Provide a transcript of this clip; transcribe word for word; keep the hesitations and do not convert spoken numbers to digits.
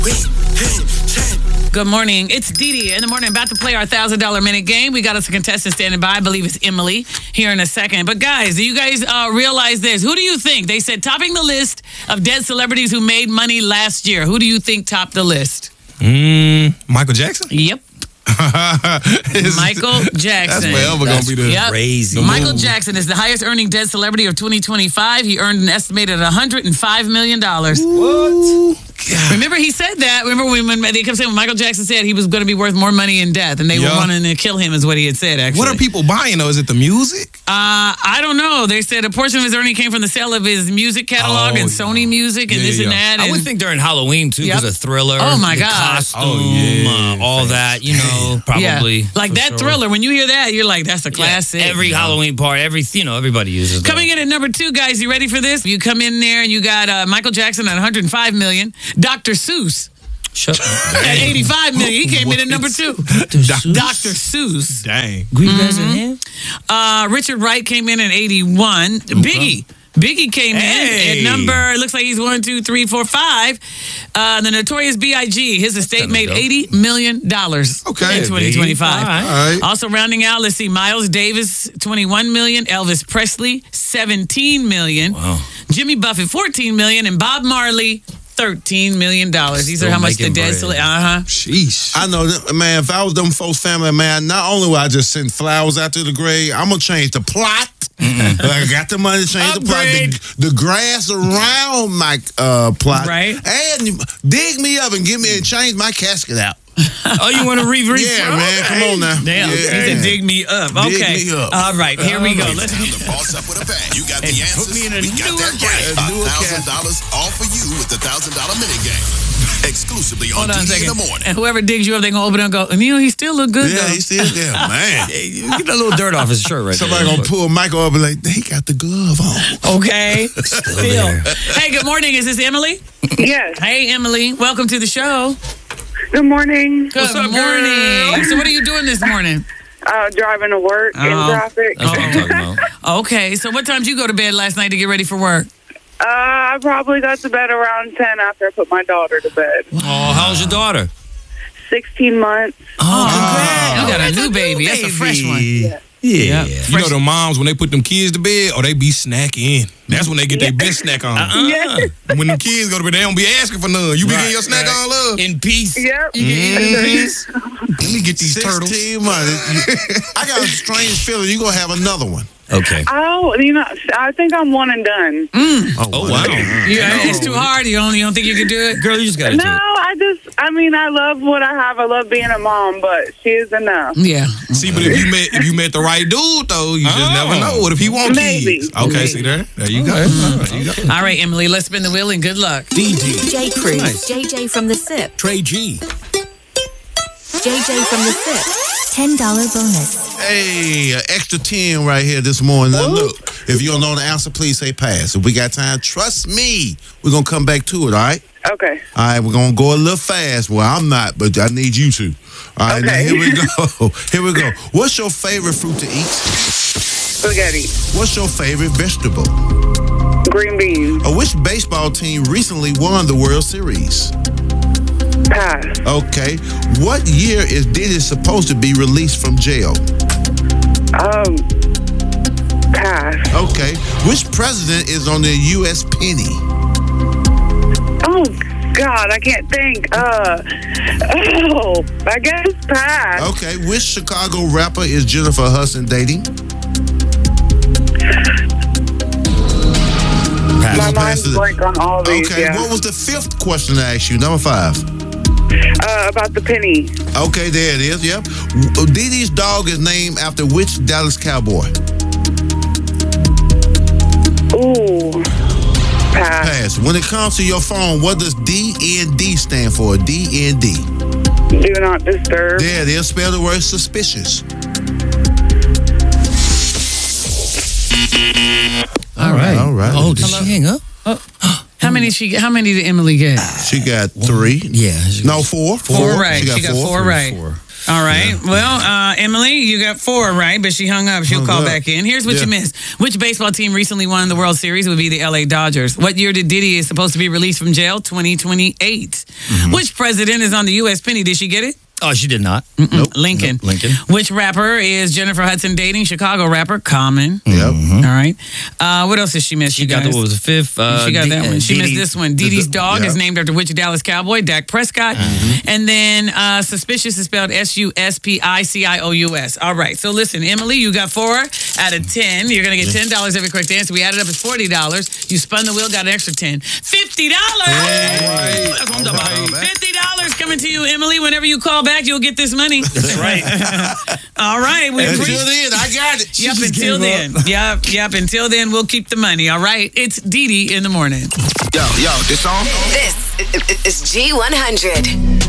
Good morning. It's Dee Dee in the morning. About to play our one thousand dollars minute game. We got us a contestant standing by. I believe it's Emily here in a second. But guys, do you guys uh, realize this? Who do you think? They said topping the list of dead celebrities who made money last year. Who do you think topped the list? Mm, Michael Jackson? Yep. Michael Jackson. That's forever going to be the yep. crazy. the Michael move. Jackson is the highest earning dead celebrity of twenty twenty-five. He earned an estimated one hundred five million dollars. What? God. Remember he said that? Remember when, when they kept saying when Michael Jackson said he was going to be worth more money in death and they Yeah. were wanting to kill him is what he had said, actually. What are people buying, though? Is it the music? Uh, I don't know. They said a portion of his earning came from the sale of his music catalog Oh, and yeah. Sony music and Yeah, this yeah. and that. I and- would think during Halloween, too, because Yep. of Thriller. Oh, my the God. costume, Oh, yeah. uh, all that, you know, probably. Yeah. Like for that sure. Thriller, when you hear that, you're like, that's a Yeah, classic. every you know? Halloween part, every, you know, everybody uses that. Coming in at number two, guys, you ready for this? You come in there and you got uh, Michael Jackson at one hundred five million dollars. Doctor Seuss Shut up. at eighty-five million dollars. He came in at number two. Doctor Seuss? Doctor Seuss. Dang. You guys in here? Uh, Richard Wright came in at eighty-one. Biggie. Biggie came Hey. in at number, it looks like he's one, two, three, four, five. Uh, the Notorious B I G, his estate kinda made dope. eighty million dollars Okay, in twenty twenty-five. Biggie. All right. All right. Also rounding out, let's see, Miles Davis, twenty-one million dollars. Elvis Presley, seventeen million dollars. Wow. Jimmy Buffett, fourteen million dollars. And Bob Marley, thirteen million dollars. These Still are how much the making dead bread. cele- Uh-huh. Sheesh. I know, that, man, if I was them folks' family, man, not only would I just send flowers out to the grave, I'm going to change the plot. Like, I got the money to change Upgrade. the plot. The, the grass around my uh, plot. Right. And dig me up and give me and change my casket out. Oh, you want to re-re? Yeah, man, come on now. Damn, Yeah. he said dig me up. Dig Okay. me up. All right, here we go. Let's Time to boss up with a bang. You got the Hey, answers. put me in a we got newer that cat- right. a newer one thousand dollars all for you with the one thousand dollars minute game. Exclusively on Hold on a T V in second. the morning. And whoever digs you up, they gonna open it and go, and you know, he still look good Yeah, though. he's still there, man. Get a little dirt off his shirt right Somebody there. going to pull Michael up and like, he got the glove on. Okay. Still Still. there. Hey, good morning. Is this Emily? Yes. Hey, Emily. Welcome to the show. Good morning. Good What's up, morning. girl? So what are you doing this morning? Uh, driving to work in Oh. traffic. That's what I'm talking about. Okay. So what time did you go to bed last night to get ready for work? Uh, I probably got to bed around ten after I put my daughter to bed. Oh, how's your daughter? sixteen months. Oh, congrats. You got a that's new a baby. new That's a fresh one. baby. Yeah. Yeah. You know the moms, when they put them kids to bed, or they be snacking. That's when they get their best snack on. Uh-uh. When them kids go to bed, they don't be asking for none. You be Right, getting your snack right. on, love? In peace. Yep. You get in peace. Let me get these turtles. sixteen months. I got a strange feeling you're going to have another one. Okay. Oh, you know, I think I'm one and done. Oh, wow. Yeah, it's too hard. You don't, you don't think you can do it? Girl, you just got to No, do it. I just, I mean, I love what I have. I love being a mom, but she is enough. Yeah. See, but if you met if you met the right dude, though, you just Oh. never know. What if he want Maybe. kids? Okay, Maybe. see there? There you go. There you go. All right, Emily, let's spin the wheel and good luck. D D, J. Cruz, Nice. J J from the S I P, Trey G, J J from the S I P, ten dollars bonus. Hey, an extra ten right here this morning. Now, look, if you don't know the answer, please say pass. If we got time, trust me, we're going to come back to it, all right? Okay. All right, we're going to go a little fast. Well, I'm not, but I need you to. All right, now Okay. here we go. Here we go. What's your favorite fruit to eat? Spaghetti. What's your favorite vegetable? Green beans. Uh, which baseball team recently won the World Series? Pass. Okay. What year is Diddy supposed to be released from jail? Um, pass. Okay. Which president is on the U S penny? Oh, God, I can't think. Uh, oh, I guess pass. Okay. Which Chicago rapper is Jennifer Hudson dating? My Pass mind's it. blank on all these. Okay. Yeah. What was the fifth question I asked you? Number five. Uh, about the penny. Okay, there it is. Yep. Diddy's dog is named after which Dallas Cowboy? Ooh. Pass. Pass. When it comes to your phone, what does D N D stand for? D N D. Do not disturb. There it is. Spell the word suspicious. All right. All right. Oh, did she hang up? How many she? How many did Emily get? She got three. Yeah. she- No, four. Four right. She got, She got four. four right. Four. All right. Well, uh, Emily, you got four right, but she hung up. She'll Hung call up. back in. Here's what Yeah. you missed. Which baseball team recently won the World Series? It would be the L A Dodgers. What year did Diddy is supposed to be released from jail? twenty twenty-eight. Mm-hmm. Which president is on the U S penny? Did she get it? Oh, she did not. Nope. Lincoln. Nope, Lincoln. Which rapper is Jennifer Hudson dating? Chicago rapper Common. Yep. All right. Uh, what else did she miss? She you got the, guys? what was the fifth? Uh, She got D- that uh, one. She Dee missed Dee- this one. Dee Dee's dog yeah. is named after which Dallas Cowboy? Dak Prescott. And then uh, suspicious is spelled S U S P I C I O U S. All right. So listen, Emily, you got four out of ten. You're going to get ten dollars every correct answer. We added up as forty dollars. You spun the wheel, got an extra ten. fifty dollars. fifty dollars coming to you, Emily. Whenever you call back, you'll get this money. That's right. All right. We Until appreciate then, I got it. Yep, until then. Yep, yep, until then, we'll keep the money. All right. It's Dee Dee in the morning. Yo, yo, this song? This is G one hundred.